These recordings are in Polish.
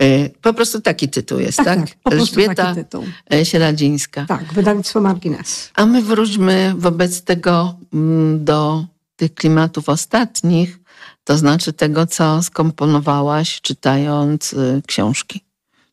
Po prostu taki tytuł jest, tak? Tak, po prostu Elżbieta taki tytuł. Sieladzińska. Tak, wydawnictwo Margines. A my wróćmy wobec tego do tych klimatów ostatnich, to znaczy tego, co skomponowałaś, czytając książki.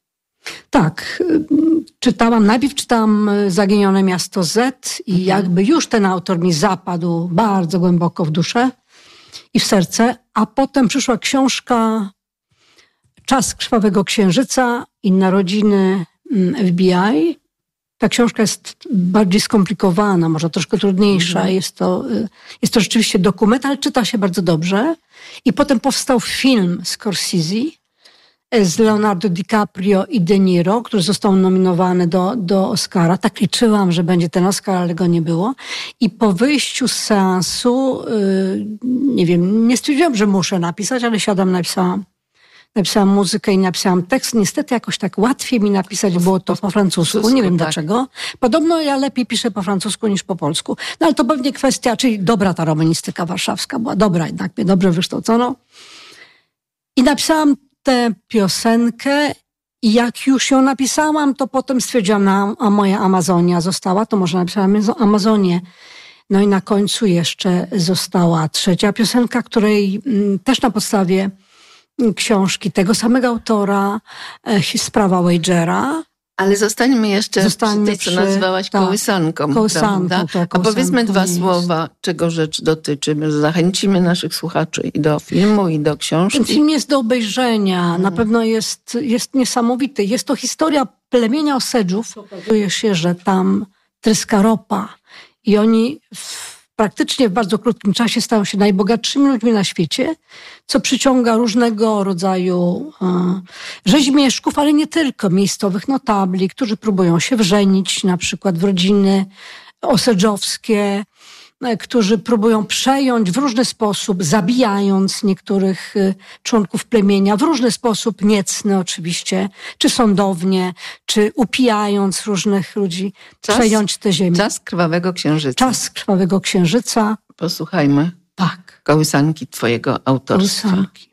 Tak, najpierw czytałam Zaginione miasto Z i jakby już ten autor mi zapadł bardzo głęboko w duszę i w serce, a potem przyszła książka Czas krwawego księżyca i narodziny FBI. Ta książka jest bardziej skomplikowana, może troszkę trudniejsza. Jest to rzeczywiście dokument, ale czyta się bardzo dobrze. I potem powstał film Scorsese z Leonardo DiCaprio i De Niro, który został nominowany do Oscara. Tak liczyłam, że będzie ten Oscar, ale go nie było. I po wyjściu z seansu, nie wiem, nie stwierdziłam, że muszę napisać, ale siadam, napisałam muzykę i napisałam tekst. Niestety jakoś tak łatwiej mi napisać było to po francusku. Nie wiem dlaczego. Podobno ja lepiej piszę po francusku niż po polsku. No ale to pewnie kwestia, czyli dobra ta romanistyka warszawska była. Dobra, jednak mnie dobrze wykształcono. I napisałam tę piosenkę i jak już ją napisałam, to potem stwierdziłam, a moja Amazonia została, to może napisałam Amazonię. No i na końcu jeszcze została trzecia piosenka, której też na podstawie książki tego samego autora, Sprawa Wagera. Ale zostańmy jeszcze przy tej, co nazywałaś kołysanką. A powiedzmy dwa słowa, czego rzecz dotyczy. Zachęcimy naszych słuchaczy i do filmu, i do książki. Ten film jest do obejrzenia. Na pewno jest niesamowity. Jest to historia plemienia Osadżów. Okazuje się, że tam tryska ropa i oni praktycznie w bardzo krótkim czasie stają się najbogatszymi ludźmi na świecie, co przyciąga różnego rodzaju rzeźmieszków, ale nie tylko, miejscowych notabli, którzy próbują się wżenić na przykład w rodziny osadżowskie, którzy próbują przejąć w różny sposób, zabijając niektórych członków plemienia, w różny sposób niecny oczywiście, czy sądownie, czy upijając różnych ludzi, przejąć tę ziemię. Czas krwawego księżyca. Czas krwawego księżyca. Posłuchajmy. Tak. Kołysanki twojego autorstwa. Kołysanki.